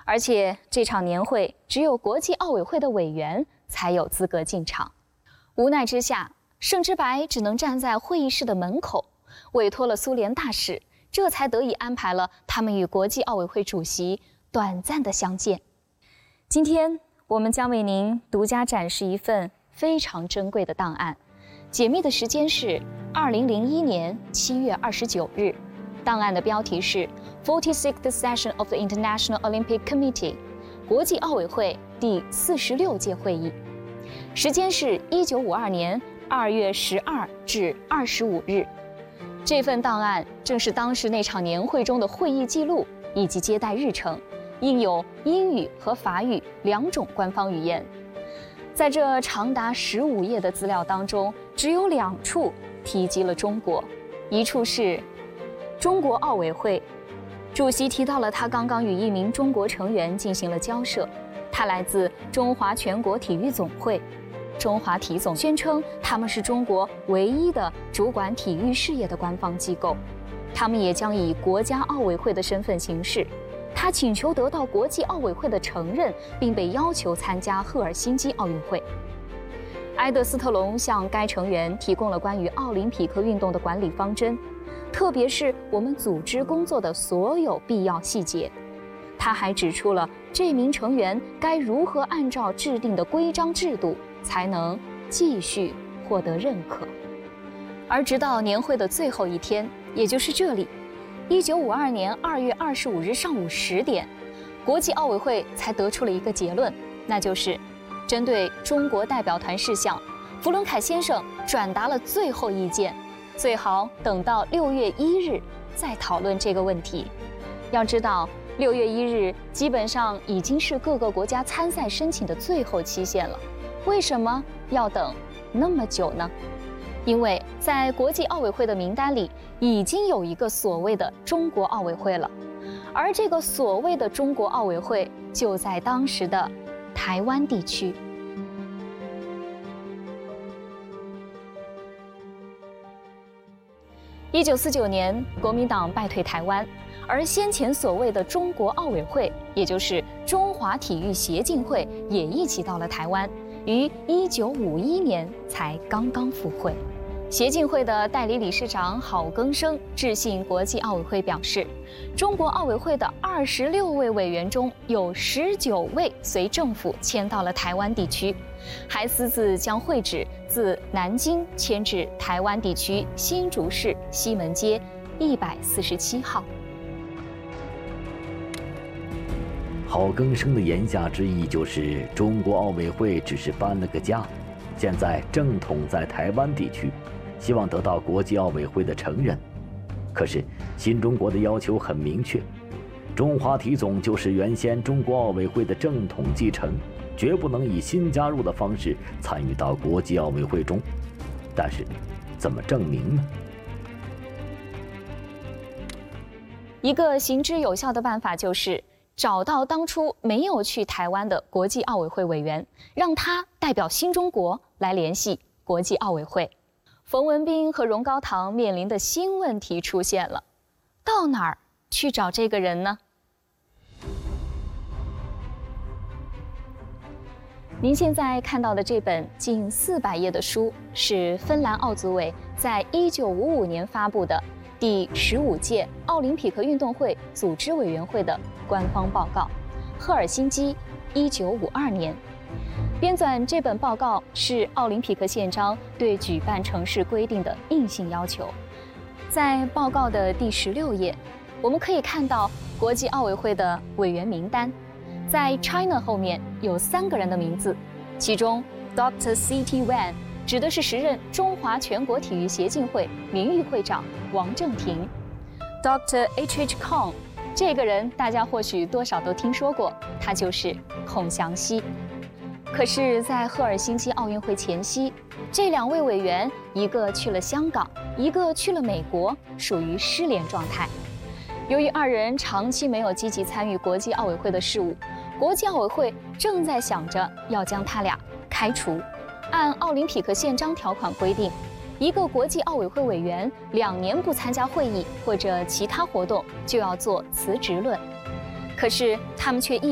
而且这场年会只有国际奥委会的委员才有资格进场。无奈之下，盛之白只能站在会议室的门口，委托了苏联大使，这才得以安排了他们与国际奥委会主席短暂的相见。今天我们将为您独家展示一份非常珍贵的档案，解密的时间是2001年7月29日，档案的标题是 46th Session of the International Olympic Committee 国际奥委会第46届会议，时间是1952年2月12至25日。这份档案正是当时那场年会中的会议记录以及接待日程，印有英语和法语2种官方语言。在这长达15页的资料当中，只有2处提及了中国，一处是中国奥委会，主席提到了他刚刚与一名中国成员进行了交涉，他来自中华全国体育总会。中华体总宣称他们是中国唯一的主管体育事业的官方机构，他们也将以国家奥委会的身份行事。他请求得到国际奥委会的承认，并被要求参加赫尔辛基奥运会。埃德斯特隆向该成员提供了关于奥林匹克运动的管理方针，特别是我们组织工作的所有必要细节。他还指出了这名成员该如何按照制定的规章制度才能继续获得认可。而直到年会的最后一天，也就是这里，1952年2月25日上午10点，国际奥委会才得出了一个结论，那就是针对中国代表团事项，福伦凯先生转达了最后意见，最好等到6月1日再讨论这个问题。要知道，6月1日基本上已经是各个国家参赛申请的最后期限了，为什么要等那么久呢？因为在国际奥委会的名单里已经有一个所谓的中国奥委会了，而这个所谓的中国奥委会就在当时的台湾地区。1949年，国民党败退台湾，而先前所谓的中国奥委会，也就是中华体育协进会，也一起到了台湾，于1951年才刚刚复会。协进会的代理理事长郝庚生致信国际奥委会表示，中国奥委会的26位委员中有19位随政府迁到了台湾地区，还私自将会址自南京迁至台湾地区新竹市西门街147号。 郝庚生的言下之意就是中国奥委会只是搬了个家，现在正统在台湾地区，希望得到国际奥委会的承认。可是新中国的要求很明确，中华体总就是原先中国奥委会的正统继承，绝不能以新加入的方式参与到国际奥委会中。但是怎么证明呢？ 一个行之有效的办法就是找到当初没有去台湾的国际奥委会委员，让他代表新中国来联系国际奥委会。冯文彬和荣高堂面临的新问题出现了，到哪儿去找这个人呢？您现在看到的这本近400页的书，是芬兰奥组委在1955年发布的第15届奥林匹克运动会组织委员会的官方报告，赫尔辛基1952年。编纂这本报告是奥林匹克宪章对举办城市规定的硬性要求。在报告的第16页，我们可以看到国际奥委会的委员名单，在 China 后面有3个人的名字，其中 Dr. C.T. Wang 指的是时任中华全国体育协进会名誉会长王正廷。Dr. H.H. Kong 这个人大家或许多少都听说过，他就是孔祥熙。可是，在赫尔辛基奥运会前夕，这2位委员一个去了香港，一个去了美国，属于失联状态。由于2人长期没有积极参与国际奥委会的事务，国际奥委会正在想着要将他俩开除。按奥林匹克宪章条款规定，一个国际奥委会委员2年不参加会议或者其他活动，就要做辞职论。可是他们却